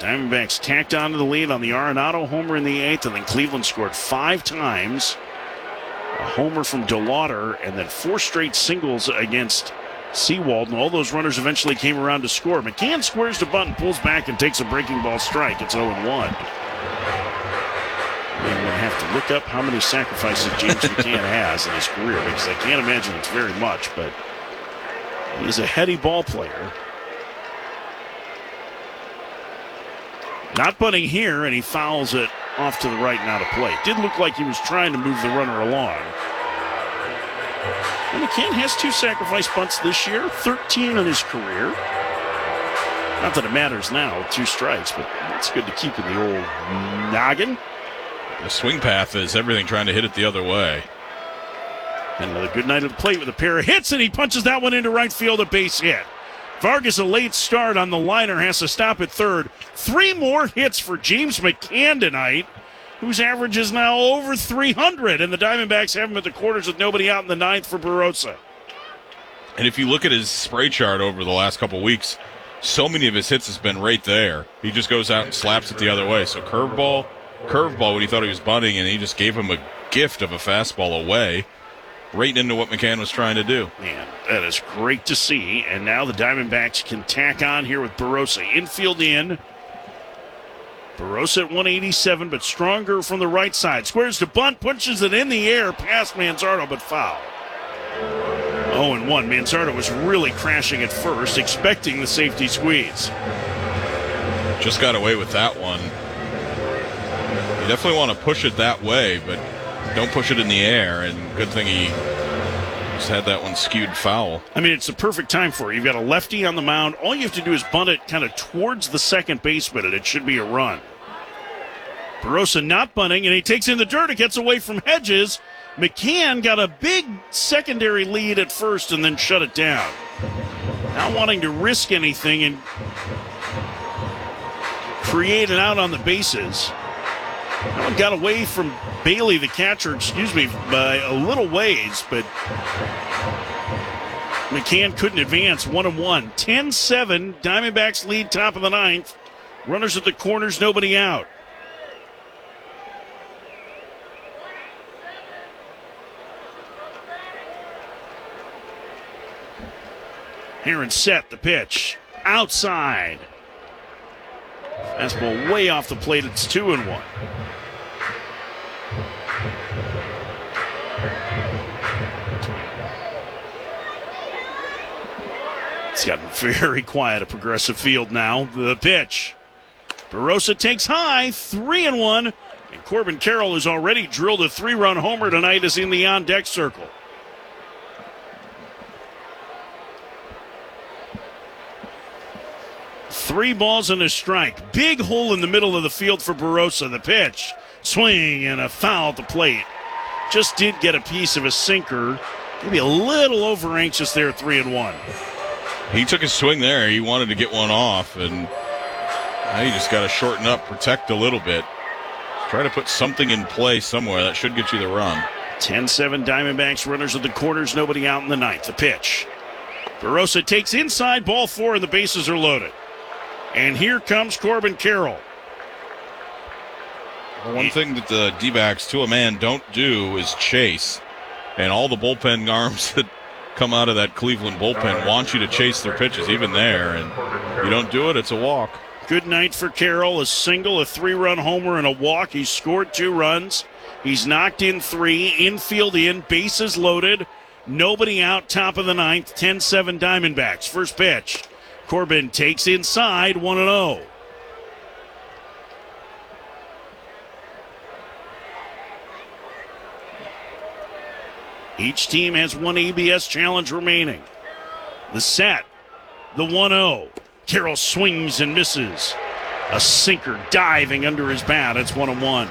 Diamondbacks tacked onto the lead on the Arenado homer in the 8th, and then Cleveland scored 5 times. A homer from DeLauder, and then 4 straight singles against Sewald, and all those runners eventually came around to score. McCann squares the bunt, pulls back, and takes a breaking ball strike. It's 0-1. I'm going to have to look up how many sacrifices James McCann has in his career, because I can't imagine it's very much, but he's a heady ball player. Not bunting here, and he fouls it off to the right and out of play. Did look like he was trying to move the runner along. And McCann has 2 sacrifice bunts this year, 13 in his career. Not that it matters now with 2 strikes, but it's good to keep in the old noggin. The swing path is everything trying to hit it the other way. And another good night at the plate with a pair of hits, and he punches that one into right field, a base hit. Vargas, a late start on the liner, has to stop at third. 3 more hits for James McCann tonight, whose average is now over 300, and the Diamondbacks have him at the quarters with nobody out in the 9th for Barossa. And if you look at his spray chart over the last couple weeks, so many of his hits has been right there. He just goes out and slaps it the other way. So curveball when he thought he was bunting, and he just gave him a gift of a fastball away, right into what McCann was trying to do. Man, that is great to see. And now the Diamondbacks can tack on here with Barossa. Infield in. Barossa at 187, but stronger from the right side. Squares to bunt, punches it in the air past Manzardo, but foul. 0-1. Manzardo was really crashing at first, expecting the safety squeeze. Just got away with that one. You definitely want to push it that way, but don't push it in the air, and good thing he just had that one skewed foul. I mean, it's the perfect time for it. You've got a lefty on the mound. All you have to do is bunt it kind of towards the second baseman, and it should be a run. Barossa not bunting, and he takes in the dirt. It gets away from Hedges. McCann got a big secondary lead at first and then shut it down. Not wanting to risk anything and create an out on the bases. That one got away from Bailey, the catcher, by a little ways, but McCann couldn't advance. 1-1. 10-7. Diamondbacks lead top of the 9th. Runners at the corners, nobody out. Heron set the pitch. Outside. Fastball way off the plate. It's 2-1. It's gotten very quiet at Progressive Field now. The pitch. Barossa takes high. 3-1. And Corbin Carroll, has already drilled a 3-run homer tonight, is in the on-deck circle. Three balls and a strike. Big hole in the middle of the field for Barossa. The pitch. Swing and a foul at the plate. Just did get a piece of a sinker. Maybe a little over anxious there, 3-1. He took his swing there. He wanted to get one off, and now you just got to shorten up, protect a little bit. Try to put something in play somewhere. That should get you the run. 10-7 Diamondbacks, runners at the corners, nobody out in the 9th. The pitch. Barossa takes inside, ball 4, and the bases are loaded. And here comes Corbin Carroll. One thing that the D-backs, to a man, don't do is chase. And all the bullpen arms that come out of that Cleveland bullpen want you to chase their pitches, even there. And you don't do it, it's a walk. Good night for Carroll. A single, a 3-run homer, and a walk. He's scored 2 runs. He's knocked in 3. Infield in, bases loaded. Nobody out, top of the 9th. 10-7 Diamondbacks. First pitch. Corbin takes inside, 1-0. Each team has one ABS challenge remaining. The set, the 1-0. Carroll swings and misses. A sinker diving under his bat. It's 1-1.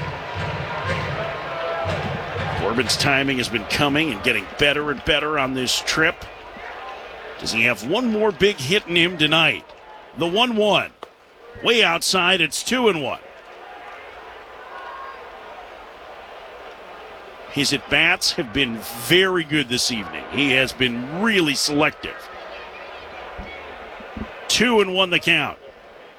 Corbin's timing has been coming and getting better and better on this trip. Does he have one more big hit in him tonight? The 1-1. Way outside, it's 2-1. His at-bats have been very good this evening. He has been really selective. 2-1 the count.